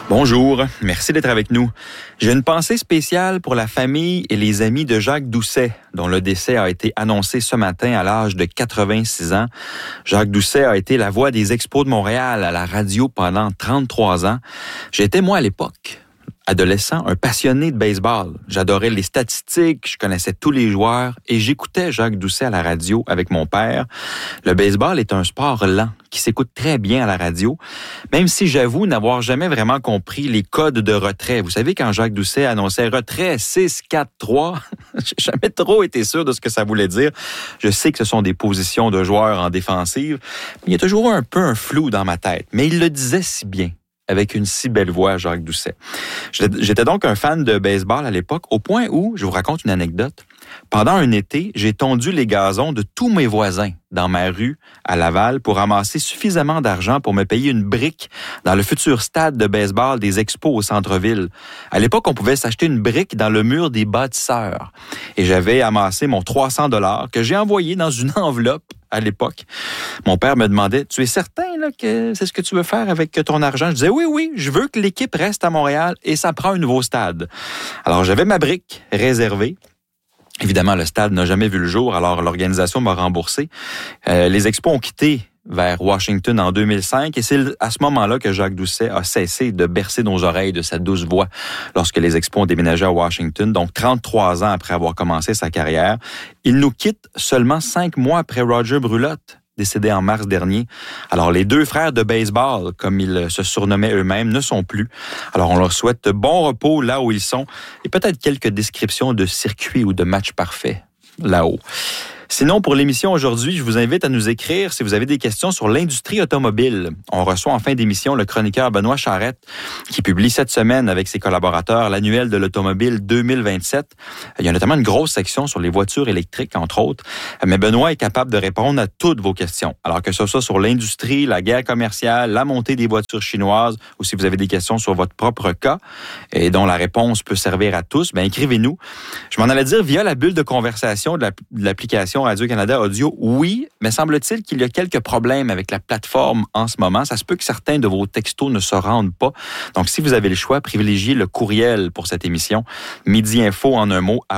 Bonjour, merci d'être avec nous. J'ai une pensée spéciale pour la famille et les amis de Jacques Doucet, dont le décès a été annoncé ce matin à l'âge de 86 ans. Jacques Doucet a été la voix des Expos de Montréal à la radio pendant 33 ans. J'étais, moi, à l'époque, adolescent, un passionné de baseball. J'adorais les statistiques, je connaissais tous les joueurs et j'écoutais Jacques Doucet à la radio avec mon père. Le baseball est un sport lent qui s'écoute très bien à la radio, même si j'avoue n'avoir jamais vraiment compris les codes de retrait. Vous savez, quand Jacques Doucet annonçait retrait 6, 4, 3, j'ai jamais trop été sûr de ce que ça voulait dire. Je sais que ce sont des positions de joueurs en défensive, mais il y a toujours un peu un flou dans ma tête. Mais il le disait si bien, avec une si belle voix, Jacques Doucet. J'étais donc un fan de baseball à l'époque, au point où, je vous raconte une anecdote, pendant un été, j'ai tondu les gazons de tous mes voisins dans ma rue à Laval pour ramasser suffisamment d'argent pour me payer une brique dans le futur stade de baseball des Expos au centre-ville. À l'époque, on pouvait s'acheter une brique dans le mur des bâtisseurs. Et j'avais amassé mon 300 $ que j'ai envoyé dans une enveloppe à l'époque. Mon père me demandait, tu es certain là, que c'est ce que tu veux faire avec ton argent? Je disais, oui, je veux que l'équipe reste à Montréal et ça prend un nouveau stade. Alors, j'avais ma brique réservée. Évidemment, le stade n'a jamais vu le jour, alors l'organisation m'a remboursé. Les Expos ont quitté vers Washington en 2005 et c'est à ce moment-là que Jacques Doucet a cessé de bercer nos oreilles de sa douce voix lorsque les Expos ont déménagé à Washington, donc 33 ans après avoir commencé sa carrière. Il nous quitte seulement 5 mois après Roger Brulotte, décédé en mars dernier. Alors, les deux frères de baseball, comme ils se surnommaient eux-mêmes, ne sont plus. Alors, on leur souhaite bon repos là où ils sont et peut-être quelques descriptions de circuits ou de matchs parfaits là-haut. Sinon, pour l'émission aujourd'hui, je vous invite à nous écrire si vous avez des questions sur l'industrie automobile. On reçoit en fin d'émission le chroniqueur Benoît Charette qui publie cette semaine avec ses collaborateurs l'annuel de l'automobile 2027. Il y a notamment une grosse section sur les voitures électriques, entre autres. Mais Benoît est capable de répondre à toutes vos questions. Alors que ce soit sur l'industrie, la guerre commerciale, la montée des voitures chinoises ou si vous avez des questions sur votre propre cas et dont la réponse peut servir à tous, bien écrivez-nous. Je m'en allais dire via la bulle de conversation de l'application Radio-Canada Audio, oui, mais semble-t-il qu'il y a quelques problèmes avec la plateforme en ce moment. Ça se peut que certains de vos textos ne se rendent pas. Donc, si vous avez le choix, privilégiez le courriel pour cette émission. Midi-info en un mot,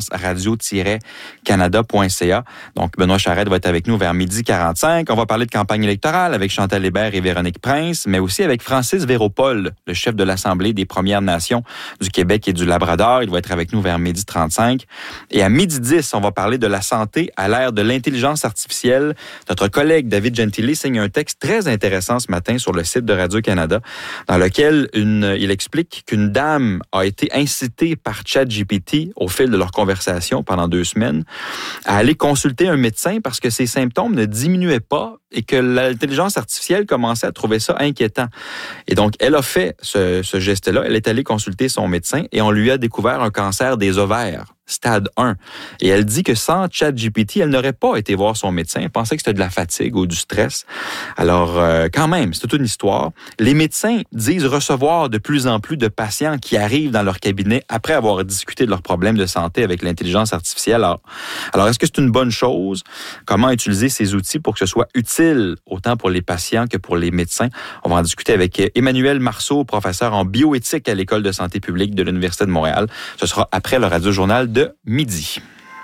@radio-canada.ca. Donc, Benoît Charette va être avec nous vers 12h45. On va parler de campagne électorale avec Chantal Hébert et Véronique Prince, mais aussi avec Francis Véropol, le chef de l'Assemblée des Premières Nations du Québec et du Labrador. Il va être avec nous vers 12h35. Et à 12h10, on va parler de la santé à l'ère de l'intelligence artificielle. Notre collègue David Gentili signe un texte très intéressant ce matin sur le site de Radio-Canada dans lequel il explique qu'une dame a été incitée par ChatGPT au fil de leur conversation pendant 2 semaines à aller consulter un médecin parce que ses symptômes ne diminuaient pas et que l'intelligence artificielle commençait à trouver ça inquiétant. Et donc, elle a fait ce geste-là. Elle est allée consulter son médecin et on lui a découvert un cancer des ovaires, stade 1. Et elle dit que sans ChatGPT, elle n'aurait pas été voir son médecin. Elle pensait que c'était de la fatigue ou du stress. Alors, quand même, c'est toute une histoire. Les médecins disent recevoir de plus en plus de patients qui arrivent dans leur cabinet après avoir discuté de leurs problèmes de santé avec l'intelligence artificielle. Alors, est-ce que c'est une bonne chose? Comment utiliser ces outils pour que ce soit utile autant pour les patients que pour les médecins? On va en discuter avec Emmanuel Marceau, professeur en bioéthique à l'École de santé publique de l'Université de Montréal. Ce sera après le Radio-Journal de midi.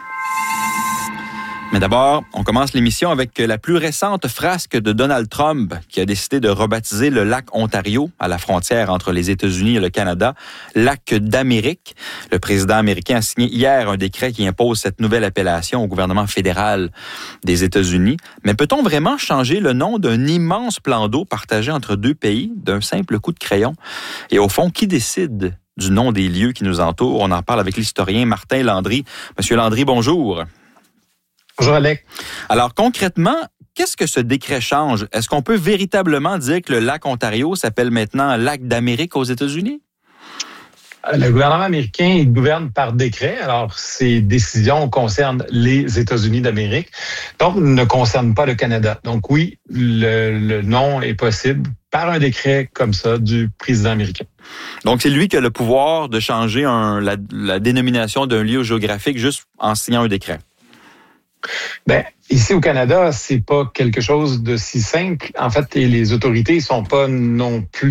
Mais d'abord, on commence l'émission avec la plus récente frasque de Donald Trump qui a décidé de rebaptiser le lac Ontario à la frontière entre les États-Unis et le Canada, lac d'Amérique. Le président américain a signé hier un décret qui impose cette nouvelle appellation au gouvernement fédéral des États-Unis. Mais peut-on vraiment changer le nom d'un immense plan d'eau partagé entre 2 pays d'un simple coup de crayon? Et au fond, qui décide du nom des lieux qui nous entourent? On en parle avec l'historien Martin Landry. Monsieur Landry, bonjour. Bonjour, Alec. Alors, concrètement, qu'est-ce que ce décret change? Est-ce qu'on peut véritablement dire que le lac Ontario s'appelle maintenant lac d'Amérique aux États-Unis? Le gouvernement américain gouverne par décret. Alors, ces décisions concernent les États-Unis d'Amérique, donc ne concernent pas le Canada. Donc oui, le nom est possible par un décret comme ça du président américain. Donc, c'est lui qui a le pouvoir de changer la dénomination d'un lieu géographique juste en signant un décret. Ben, ici au Canada, c'est pas quelque chose de si simple. En fait, et les autorités sont pas non plus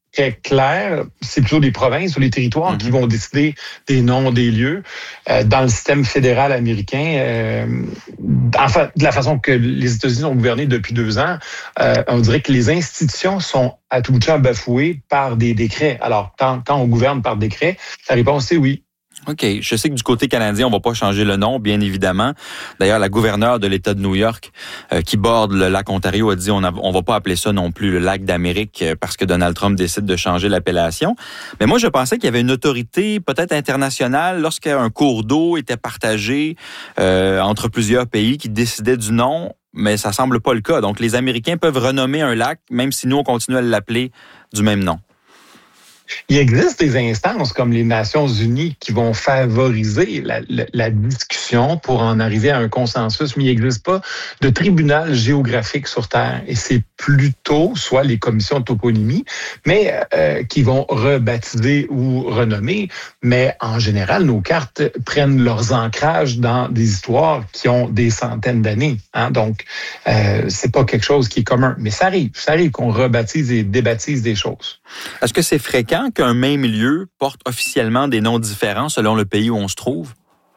très clair, c'est plutôt les provinces ou les territoires qui vont décider des noms des lieux. Dans le système fédéral américain, enfin, de la façon que les États-Unis ont gouverné depuis 2 ans, on dirait que les institutions sont à tout bout de champ bafouées par des décrets. Alors, quand on gouverne par décret, la réponse c'est oui. OK. Je sais que du côté canadien, on va pas changer le nom, bien évidemment. D'ailleurs, la gouverneure de l'État de New York, qui borde le lac Ontario, a dit on va pas appeler ça non plus le lac d'Amérique parce que Donald Trump décide de changer l'appellation. Mais moi, je pensais qu'il y avait une autorité peut-être internationale lorsqu'un cours d'eau était partagé entre plusieurs pays qui décidaient du nom, mais ça semble pas le cas. Donc, les Américains peuvent renommer un lac, même si nous, on continue à l'appeler du même nom. Il existe des instances comme les Nations Unies qui vont favoriser la discussion pour en arriver à un consensus, mais il n'existe pas de tribunal géographique sur Terre. Et c'est plutôt soit les commissions de toponymie, mais qui vont rebaptiser ou renommer. Mais en général, nos cartes prennent leurs ancrages dans des histoires qui ont des centaines d'années. Hein? Donc, c'est pas quelque chose qui est commun. Mais ça arrive qu'on rebaptise et débaptise des choses. Est-ce que c'est fréquent qu'un même lieu porte officiellement des noms différents selon le pays où on se trouve?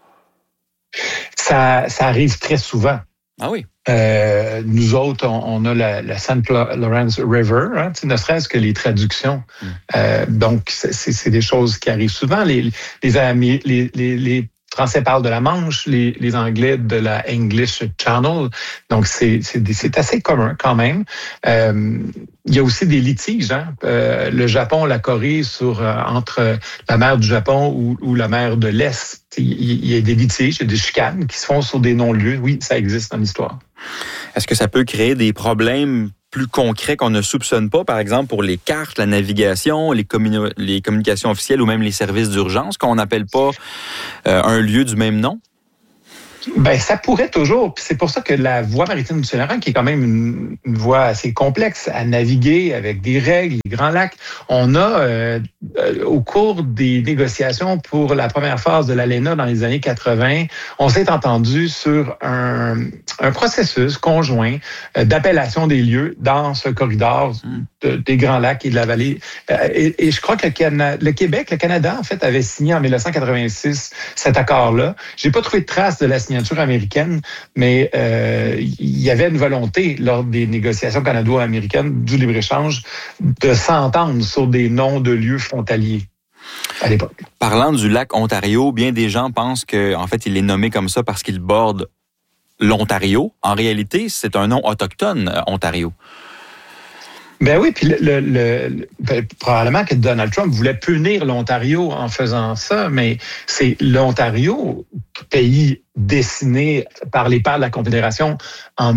Ça arrive très souvent. Ah oui? Nous autres, on a la St. Lawrence River, hein, ne serait-ce que les traductions. Donc, c'est des choses qui arrivent souvent. Les Français parlent de la Manche, les Anglais de la English Channel. Donc, c'est assez commun quand même. Il y a aussi des litiges. Hein? Le Japon, la Corée, entre la mer du Japon ou la mer de l'Est. Il y a des litiges, il y a des chicanes qui se font sur des non-lieux. Oui, ça existe dans l'histoire. Est-ce que ça peut créer des problèmes plus concrets qu'on ne soupçonne pas, par exemple pour les cartes, la navigation, les communications officielles ou même les services d'urgence, qu'on n'appelle pas un lieu du même nom? Ben, ça pourrait toujours. Puis c'est pour ça que la voie maritime du Saint-Laurent, qui est quand même une voie assez complexe à naviguer avec des règles, les grands lacs, on a, au cours des négociations pour la première phase de l'ALENA dans les années 80, on s'est entendu sur un processus conjoint d'appellation des lieux dans ce corridor des grands lacs et de la vallée. Et je crois que le Québec, le Canada, en fait, avait signé en 1986 cet accord-là. J'ai pas trouvé de trace de la signature américaine, mais il y avait une volonté lors des négociations canado-américaines du libre-échange de s'entendre sur des noms de lieux frontaliers à l'époque. Parlant du lac Ontario, bien des gens pensent qu'en fait, il est nommé comme ça parce qu'il borde l'Ontario. En réalité, c'est un nom autochtone, Ontario. Ben oui, puis probablement que Donald Trump voulait punir l'Ontario en faisant ça, mais c'est l'Ontario, pays dessiné par les pères de la Confédération en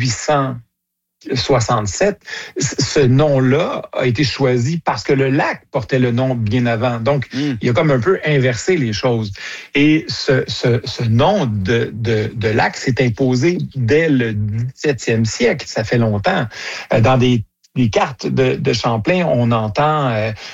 1867. Ce nom-là a été choisi parce que le lac portait le nom bien avant. Donc, il a comme un peu inversé les choses. Et ce nom de lac s'est imposé dès le 17e siècle. Ça fait longtemps. Dans des cartes de Champlain, on entend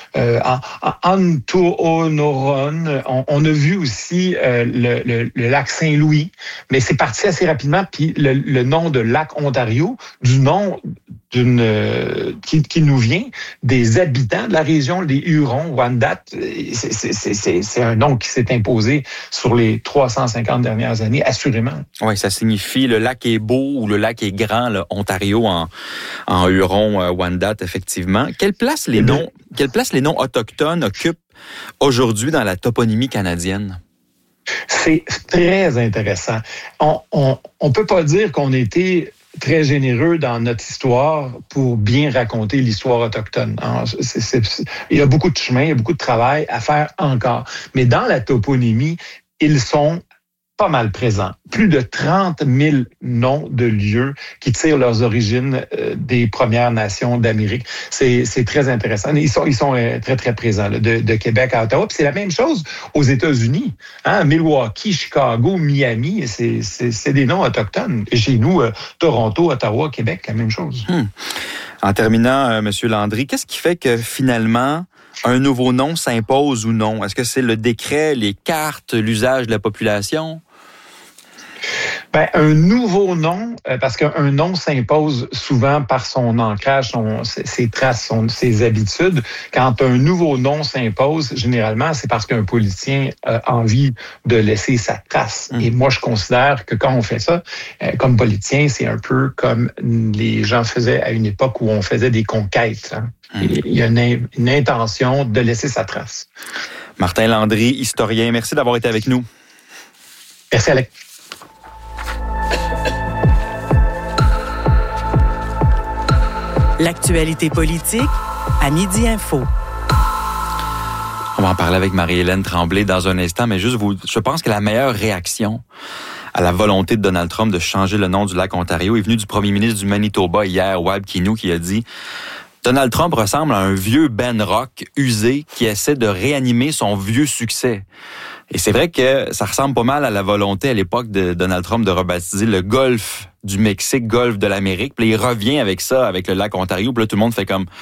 Antuonoron. On a vu aussi le lac Saint-Louis, mais c'est parti assez rapidement. Puis le nom de lac Ontario, du nom qui nous vient des habitants de la région, les Hurons, Wendat, c'est un nom qui s'est imposé sur les 350 dernières années, assurément. Oui, ça signifie le lac est beau ou le lac est grand, là, Ontario en Huron, Wendat, effectivement. Quelle place les noms autochtones occupent aujourd'hui dans la toponymie canadienne? C'est très intéressant. On peut pas dire qu'on était très généreux dans notre histoire pour bien raconter l'histoire autochtone. Alors, il y a beaucoup de chemin, il y a beaucoup de travail à faire encore. Mais dans la toponymie, ils sont pas mal présents. Plus de 30 000 noms de lieux qui tirent leurs origines des Premières Nations d'Amérique. C'est très intéressant. Ils sont très, très présents, là, de Québec à Ottawa. Puis c'est la même chose aux États-Unis. Hein? Milwaukee, Chicago, Miami, c'est des noms autochtones. Et chez nous, Toronto, Ottawa, Québec, la même chose. En terminant, M. Landry, qu'est-ce qui fait que finalement un nouveau nom s'impose ou non? Est-ce que c'est le décret, les cartes, l'usage de la population? Ben, un nouveau nom, parce qu'un nom s'impose souvent par son ancrage, ses traces, ses habitudes. Quand un nouveau nom s'impose, généralement, c'est parce qu'un politicien a envie de laisser sa trace. Et moi, je considère que quand on fait ça, comme politicien, c'est un peu comme les gens faisaient à une époque où on faisait des conquêtes. Hein. Il y a une intention de laisser sa trace. Martin Landry, historien, merci d'avoir été avec nous. Merci, Alex. L'actualité politique à Midi Info. On va en parler avec Marie-Hélène Tremblay dans un instant, mais je pense que la meilleure réaction à la volonté de Donald Trump de changer le nom du lac Ontario est venue du premier ministre du Manitoba hier, Wab Kinew, qui a dit « Donald Trump ressemble à un vieux Ben Rock usé qui essaie de réanimer son vieux succès. » Et c'est vrai que ça ressemble pas mal à la volonté à l'époque de Donald Trump de rebaptiser le golfe du Mexique, golfe de l'Amérique. Puis il revient avec ça, avec le lac Ontario. Puis là, tout le monde fait comme...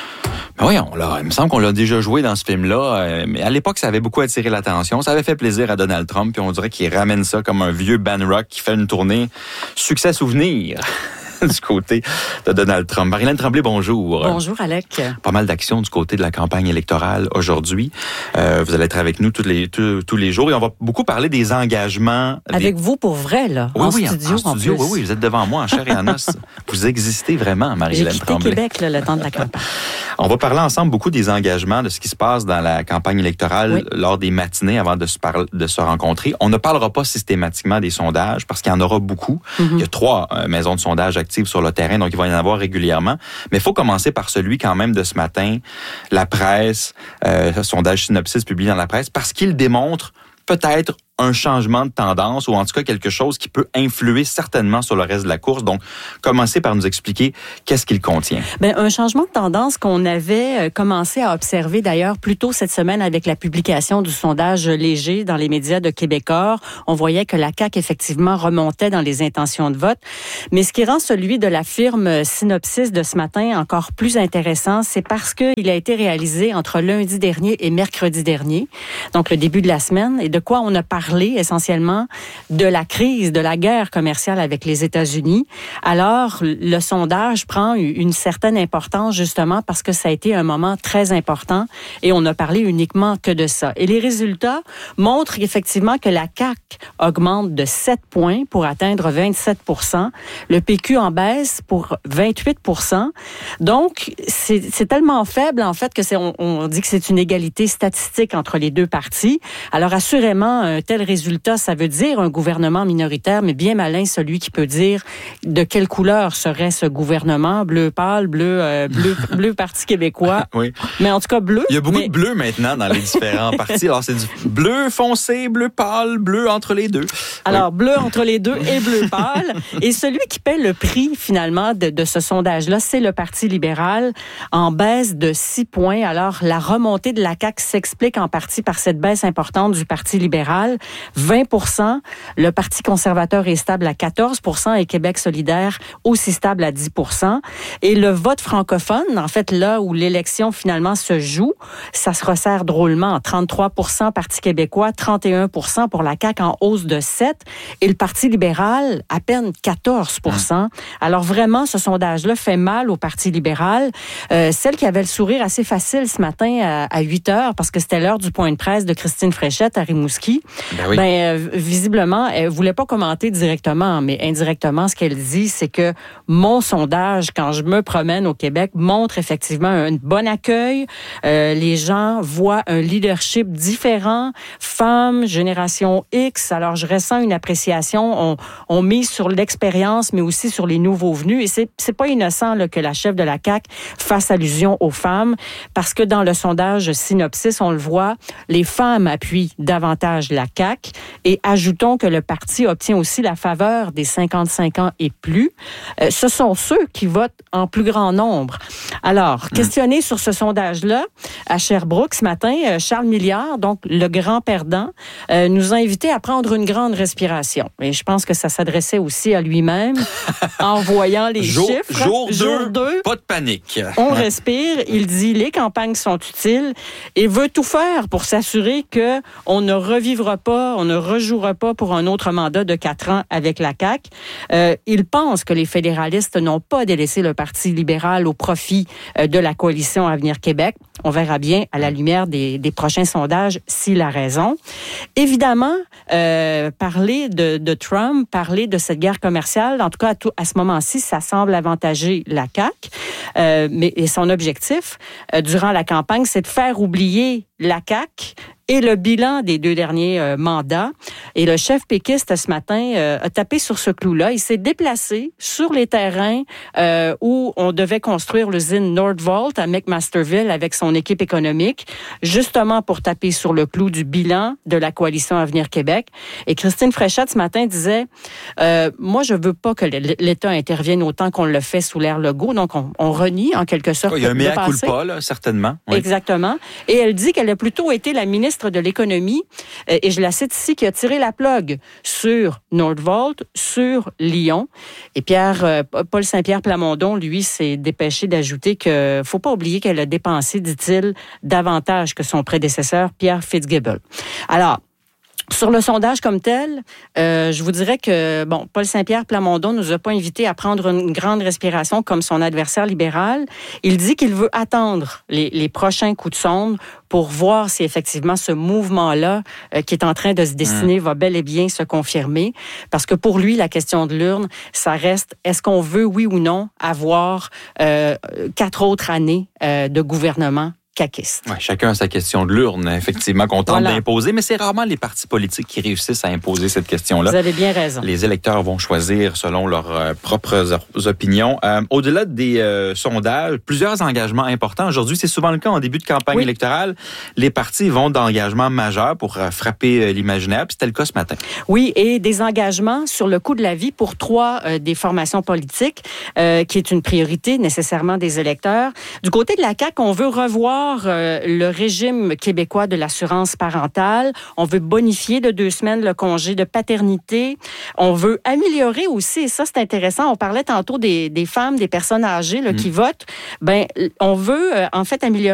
Ben voyons, là, il me semble qu'on l'a déjà joué dans ce film-là. Mais à l'époque, ça avait beaucoup attiré l'attention. Ça avait fait plaisir à Donald Trump. Puis on dirait qu'il ramène ça comme un vieux Ben Rock qui fait une tournée succès-souvenir. Du côté de Donald Trump. Marie-Hélène Tremblay, bonjour. Bonjour, Alec. Pas mal d'actions du côté de la campagne électorale aujourd'hui. Vous allez être avec nous tous les jours et on va beaucoup parler des engagements. Avec vous pour vrai, là, oui, en studio. En plus. Oui, vous êtes devant moi en chair et en os. Vous existez vraiment, Marie-Hélène Tremblay. J'ai quitté Québec, là, le temps de la campagne. On va parler ensemble beaucoup des engagements, de ce qui se passe dans la campagne électorale lors des matinées avant de se rencontrer. On ne parlera pas systématiquement des sondages parce qu'il y en aura beaucoup. Il y a 3 maisons de sondage actives sur le terrain, donc il va y en avoir régulièrement. Mais il faut commencer par celui quand même de ce matin, la presse, sondage Synopsis publié dans la presse, parce qu'il démontre peut-être un changement de tendance ou en tout cas quelque chose qui peut influer certainement sur le reste de la course. Donc, commencez par nous expliquer qu'est-ce qu'il contient. Bien, un changement de tendance qu'on avait commencé à observer d'ailleurs plus tôt cette semaine avec la publication du sondage léger dans les médias de Québecor. On voyait que la CAQ effectivement remontait dans les intentions de vote. Mais ce qui rend celui de la firme Synopsis de ce matin encore plus intéressant, c'est parce qu'il a été réalisé entre lundi dernier et mercredi dernier, donc le début de la semaine, et de quoi on a parlé essentiellement de la crise, de la guerre commerciale avec les États-Unis. Alors, le sondage prend une certaine importance justement parce que ça a été un moment très important et on n'a parlé uniquement que de ça. Et les résultats montrent effectivement que la CAQ augmente de 7 points pour atteindre 27 %, le PQ en baisse pour 28 %. Donc, c'est tellement faible en fait que on dit que c'est une égalité statistique entre les deux partis. Alors, assurément, un tel résultat, ça veut dire un gouvernement minoritaire, mais bien malin celui qui peut dire de quelle couleur serait ce gouvernement, bleu pâle, bleu Parti québécois. Oui. Mais en tout cas, bleu. Il y a beaucoup de bleu maintenant dans les différents partis. Alors, c'est du bleu foncé, bleu pâle, bleu entre les deux. Alors, bleu entre les deux et bleu pâle. Et celui qui paie le prix, finalement, de ce sondage-là, c'est le Parti libéral, en baisse de 6 points. Alors, la remontée de la CAQ s'explique en partie par cette baisse importante du Parti libéral. 20 %. Le Parti conservateur est stable à 14 % et Québec solidaire aussi stable à 10 %. Et le vote francophone, en fait, là où l'élection finalement se joue, ça se resserre drôlement. 33 % Parti québécois, 31 % pour la CAQ en hausse de 7 et le Parti libéral à peine 14 %. Alors vraiment, ce sondage-là fait mal au Parti libéral. Celle qui avait le sourire assez facile ce matin à 8 heures, parce que c'était l'heure du point de presse de Christine Fréchette à Rimouski. Visiblement, elle voulait pas commenter directement, mais indirectement, ce qu'elle dit, c'est que mon sondage, quand je me promène au Québec, montre effectivement un bon accueil. Les gens voient un leadership différent, femmes, génération X. Alors, je ressens une appréciation. On mise sur l'expérience, mais aussi sur les nouveaux venus. Et c'est pas innocent là, que la chef de la CAQ fasse allusion aux femmes, parce que dans le sondage Synopsis, on le voit, les femmes appuient davantage la CAQ. Et ajoutons que le parti obtient aussi la faveur des 55 ans et plus. Ce sont ceux qui votent en plus grand nombre. Alors, questionné sur ce sondage-là, à Sherbrooke ce matin, Charles Milliard, donc le grand perdant, nous a invités à prendre une grande respiration. Et je pense que ça s'adressait aussi à lui-même en voyant les chiffres. Jour 2, pas de panique. On respire. Il dit les campagnes sont utiles et veut tout faire pour s'assurer qu'on ne revivra pas on ne rejouera pas pour un autre mandat de 4 ans avec la CAQ. Il pense que les fédéralistes n'ont pas délaissé le Parti libéral au profit de la coalition Avenir Québec. On verra bien à la lumière des prochains sondages s'il a raison. Évidemment, parler de Trump, parler de cette guerre commerciale, en tout cas à ce moment-ci, ça semble avantager la CAQ. Mais son objectif durant la campagne, c'est de faire oublier la CAQ et le bilan des 2 derniers mandats. Et le chef péquiste, ce matin, a tapé sur ce clou-là. Il s'est déplacé sur les terrains où on devait construire l'usine Nordvolt à McMasterville avec son équipe économique, justement pour taper sur le clou du bilan de la coalition Avenir Québec. Et Christine Fréchette, ce matin, disait moi, je veux pas que l'État intervienne autant qu'on le fait sous l'ère Legault. Donc, on renie, en quelque sorte, il y a un mea culpa, là, certainement. Oui. Exactement. Et elle dit qu'elle a plutôt été la ministre de l'Économie, et je la cite ici, qui a tiré la plug sur Nordvolt, sur Lyon. Et Paul Saint-Pierre Plamondon, lui, s'est dépêché d'ajouter qu'il ne faut pas oublier qu'elle a dépensé, dit-il, davantage que son prédécesseur, Pierre Fitzgibbon. Alors, sur le sondage comme tel, je vous dirais que, Paul Saint-Pierre Plamondon nous a pas invités à prendre une grande respiration comme son adversaire libéral. Il dit qu'il veut attendre les prochains coups de sonde pour voir si effectivement ce mouvement-là qui est en train de se dessiner va bel et bien se confirmer. Parce que pour lui, la question de l'urne, ça reste, est-ce qu'on veut, oui ou non, avoir 4 autres années de gouvernement caquiste. Ouais, chacun a sa question de l'urne, effectivement, qu'on tente d'imposer, mais c'est rarement les partis politiques qui réussissent à imposer cette question-là. Vous avez bien raison. Les électeurs vont choisir selon leurs propres opinions. Au-delà des sondages, plusieurs engagements importants. Aujourd'hui, c'est souvent le cas en début de campagne électorale. Les partis vont d'engagements majeurs pour frapper l'imaginaire. Puis c'était le cas ce matin. Oui, et des engagements sur le coût de la vie pour 3 des formations politiques, qui est une priorité nécessairement des électeurs. Du côté de la CAQ, on veut revoir le régime québécois de l'assurance parentale. On veut bonifier de 2 semaines le congé de paternité. On veut améliorer aussi, et ça c'est intéressant, on parlait tantôt des femmes, des personnes âgées là, qui votent. On veut en fait améliorer